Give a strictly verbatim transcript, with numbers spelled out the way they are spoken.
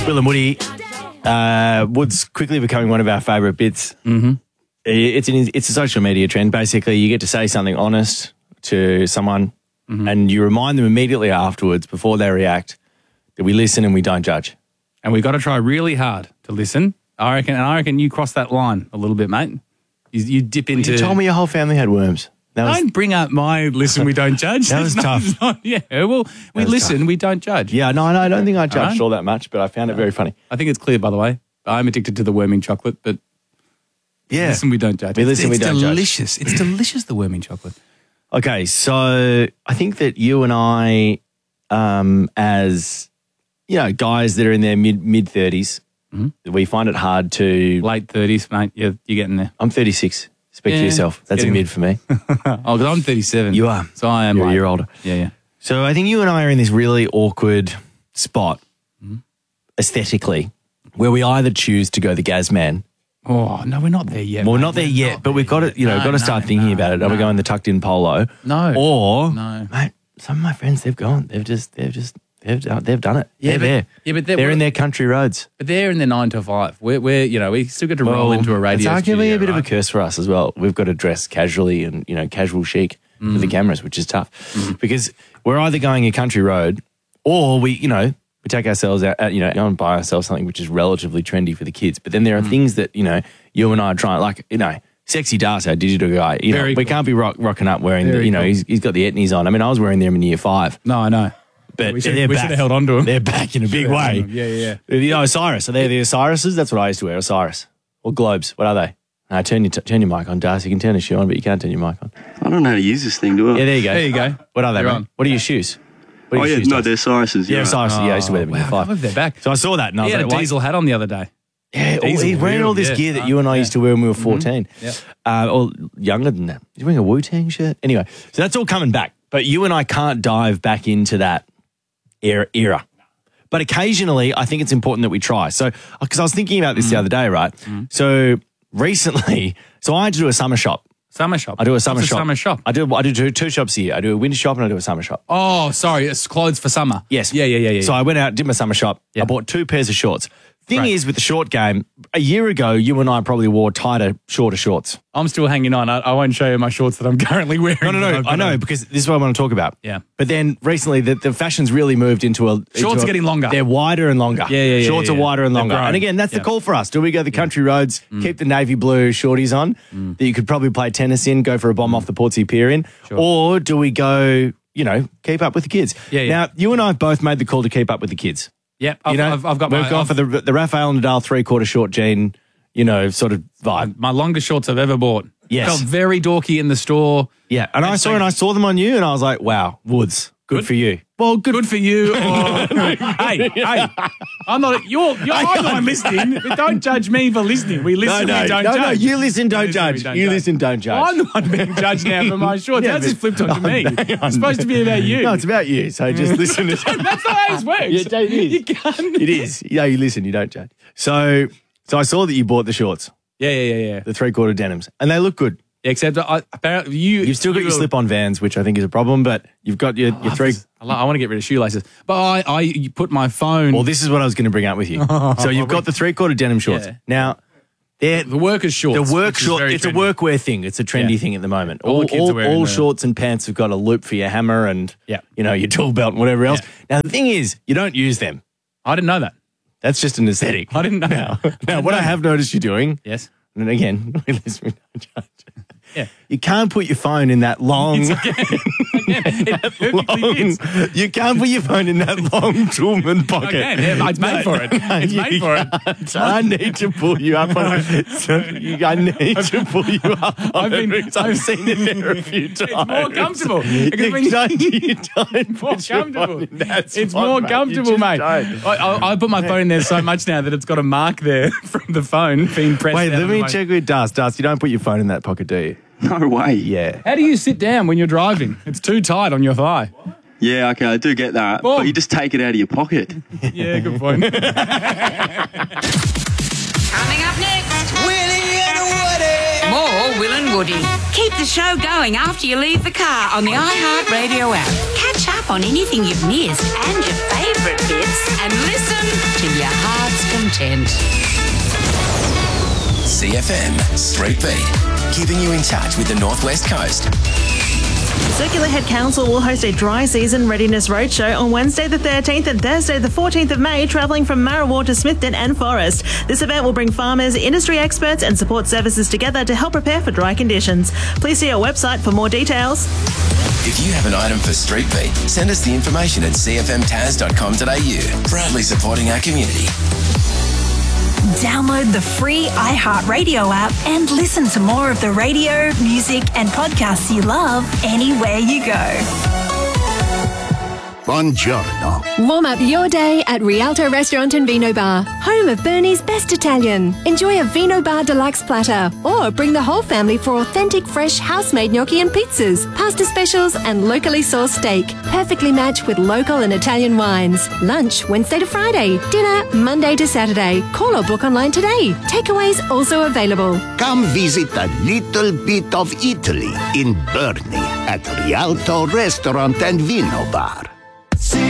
Will and Woody. Uh, Wood's quickly becoming one of our favourite bits. Mm-hmm. It's an it's a social media trend. Basically, you get to say something honest to someone, mm-hmm. and you remind them immediately afterwards, before they react, that we listen and we don't judge. And we've got to try really hard to listen. I reckon, and I reckon you cross that line a little bit, mate. You, you dip into. You told me your whole family had worms. That was, don't bring up my listen, we don't judge. That was not, tough. Not, yeah, well, we listen, tough. we don't judge. Yeah, no, no, I don't think I judged right. all that much, but I found it very funny. I think it's clear, by the way. I'm addicted to the worming chocolate, but yeah, listen, we don't judge. We listen, it's we don't delicious. judge. It's delicious, the worming chocolate. Okay, so I think that you and I, um, as you know, guys that are in their mid mid thirties, mm-hmm. we find it hard to late thirties, mate. You're, you're getting there. I'm thirty-six. Speak yeah, for yourself. That's a mid for me. oh, because I'm thirty-seven. You are. So I am. You're like, a year older. Yeah, yeah. So I think you and I are in this really awkward spot, mm-hmm. aesthetically, where we either choose to go the Gaz man. Oh, no, we're not there yet. Well, mate. not there we're yet, not but we've got to, you know, no, got to no, start thinking no, about it. Are no. we going the tucked in polo? No. Or, no. mate, some of my friends, they've gone. They've just, they've just, they've, they've done it. Yeah, they're but, there. Yeah, but they're, they're in their country roads. But they're in their nine to five. We're, we're you know, we still get to roll well, into a radio It's arguably studio, a bit right? of a curse for us as well. We've got to dress casually and, you know, casual chic mm. for the cameras, which is tough mm. because we're either going a country road or we, you know, we take ourselves out, you know, go and buy ourselves something which is relatively trendy for the kids. But then there are mm. things that, you know, you and I are trying, like, you know, Sexy Darcy, our digital guy, you Very know, we cool. can't be rock, rocking up wearing, the, you know, cool. he's, he's got the etnies on. I mean, I was wearing them in year five. No, I know. But we should, they're we back. should have held on to them. They're back in a big way. Yeah, yeah, yeah. You know, Osiris. Are they the Osirises? That's what I used to wear, Osiris. Or Globes. What are they? No, turn your, t- turn your mic on, Darcy. You can turn a shoe on, but you can't turn your mic on. I don't know how to use this thing, do I? Yeah, there you go. There you go. What are they, You're mate? on. What are your shoes? What are Oh, your yeah, shoes, no, Darcy? they're Osiris's. Yeah, Yeah, Osiris. Yeah, I used to wear them in year Wow, I five. believe they're back. So I saw that and I He was had like, a why- diesel hat on the other day. Yeah, all, Diesel he's wearing wheel, all this yeah. gear that you and I Yeah. used to wear when we were fourteen. Mm-hmm. Yep. Uh, or younger than that. He's wearing a Wu-Tang shirt. Anyway, so that's all coming back. But you and I can't dive back into that era. era. But occasionally, I think it's important that we try. So, because I was thinking about this mm. the other day, right? Mm. So recently, so I had to do a summer shop. Summer shop. I do a summer What's shop. A summer shop. I do. I do two, two shops a year. I do a winter shop and I do a summer shop. Oh, sorry, it's clothes for summer. Yes. Yeah, yeah, yeah, yeah. So I went out, did my summer shop. Yeah. I bought two pairs of shorts. Thing Right. is, with the short game, a year ago, you and I probably wore tighter, shorter shorts. I'm still hanging on. I, I won't show you my shorts that I'm currently wearing. No, no, no. I know, because this is what I want to talk about. Yeah. But then recently, the, the fashion's really moved into a... Shorts into are a- getting longer. They're wider and longer. Yeah, yeah, yeah, Shorts yeah, are yeah. wider and They've longer. grown. And again, that's Yeah. the call for us. Do we go the country roads, mm. keep the navy blue shorties on, mm. that you could probably play tennis in, go for a bomb mm. off the Portsea Pier in? Sure. Or do we go, you know, keep up with the kids? Yeah, yeah. Now, you and I have both made the call to keep up with the kids. Yeah, I've, You know, I've, I've got we've my, gone I've- for the the Rafael Nadal three quarter short jean, you know, sort of vibe. my longest shorts I've ever bought. Yes. Felt very dorky in the store. Yeah, and I saw and I saw them on you, and I was like, wow, Woods, good, Good? for you. Well, good, Good for you. Or, hey, hey, I'm not. You're. you're I'm not listening. But don't judge me for listening. We No, listen. no, we don't no, judge. no. You listen, don't Listen, judge. we don't You judge. listen, don't judge. I'm the one being judged now for my shorts. Yeah, That's just but- flipped onto me. Oh, hang on. It's supposed to be about you. No, it's about you. So just listen. To That's not how this works. Yeah, it is. You can't. It is. Yeah, you listen, you don't judge. So, so I saw that you bought the shorts, Yeah, yeah, yeah, yeah. the three quarter denims, and they look good. Except I, apparently you. You've still got you your were- slip on Vans, which I think is a problem, but you've got your, your three. I, lo- I want to get rid of shoelaces, but I, I you put my phone. Well, this is what I was going to bring up with you. So you've got the three quarter denim shorts. Yeah. Now, they're the workers' shorts. the work which is short. very It's a trendy. workwear thing. It's a trendy Yeah. thing at the moment. All All, the kids all, are wearing all the- shorts and pants have got a loop for your hammer and Yeah. you know your tool belt and whatever else. Yeah. Now the thing is, you don't use them. I didn't know that. That's just an aesthetic. I didn't know. Now, that. now what I have noticed you doing, Yes. and again, we listen, we don't judge. Yeah. You can't put your phone in that long. Again, it perfectly long fits. you can't put your phone in that long Truman pocket. Again, yeah, it's made for it. It's you made for it. can't. I need to pull you up on it. So you, I need to pull you up on I've been- it because I've seen it there a few times. It's more comfortable. You Because when you- don't, you don't More put your comfortable. phone in that It's spot, more mate. You comfortable, just mate. don't. I, I, I put my phone in there so much now that it's got a mark there from the phone being pressed. Wait, out let of me my- check with Dust. Dust, you don't put your phone in that pocket, do you? No way. Yeah. How do you sit down when you're driving? It's too tight on your thigh. Yeah, okay, I do get that. Well- but you just take it out of your pocket. Yeah, good point. Coming up next, Willie and Woody. more Will and Woody. Keep the show going after you leave the car on the iHeartRadio app. Catch up on anything you've missed and your favourite bits and listen to your heart. content. C F M Street Beat, keeping you in touch with the Northwest Coast. Circular Head Council will host a dry season readiness roadshow on Wednesday the thirteenth and Thursday the fourteenth of May, travelling from Marrawar to Smithton and Forest. This event will bring farmers, industry experts and support services together to help prepare for dry conditions. Please see our website for more details. If you have an item for Street Beat, send us the information at c f m tas dot com dot a u. Proudly supporting our community. Download the free iHeartRadio app and listen to more of the radio, music and podcasts you love anywhere you go. Buongiorno. Warm up your day at Rialto Restaurant and Vino Bar, home of Bernie's best Italian. Enjoy a Vino Bar Deluxe platter or bring the whole family for authentic fresh house-made gnocchi and pizzas, pasta specials and locally sourced steak. Perfectly matched with local and Italian wines. Lunch Wednesday to Friday. Dinner Monday to Saturday. Call or book online today. Takeaways also available. Come visit a little bit of Italy in Bernie at Rialto Restaurant and Vino Bar.